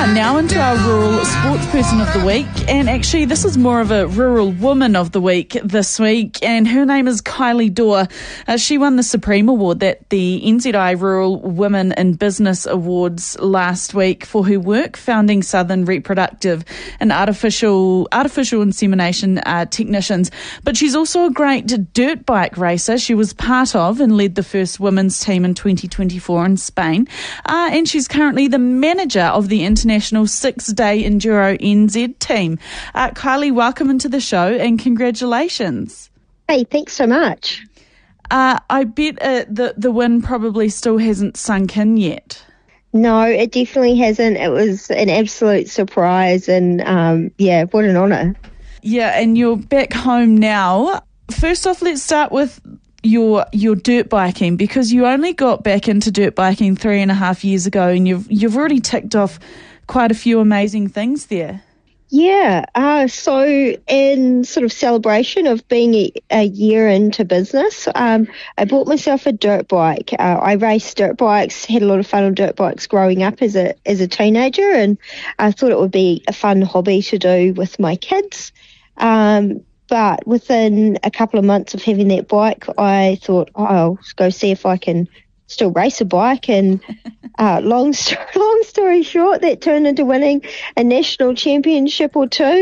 Now into our rural sports person of the week, and actually this is more of a rural woman of the week this week, and her name is Kylie Dorr. She won the Supreme Award at the NZI Rural Women in Business Awards last week for her work founding Southern Reproductive and Artificial Insemination Technicians. But she's also a great dirt bike racer. She was part of and led the first women's team in 2024 in Spain, and she's currently the manager of the International 6-Day Enduro NZ team. Kylie, welcome into the show and congratulations. Hey, thanks so much. I bet the win probably still hasn't sunk in yet. No, it definitely hasn't. It was an absolute surprise and what an honour. Yeah, and you're back home now. First off, let's start with your dirt biking, because you only got back into dirt biking 3.5 years ago, and you've already ticked off quite a few amazing things there. Yeah, so in sort of celebration of being a year into business, I bought myself a dirt bike. I raced dirt bikes, had a lot of fun on dirt bikes growing up as a teenager, and I thought it would be a fun hobby to do with my kids. But within a couple of months of having that bike, I thought, I'll go see if I can still race a bike. And long story short, that turned into winning a national championship or two.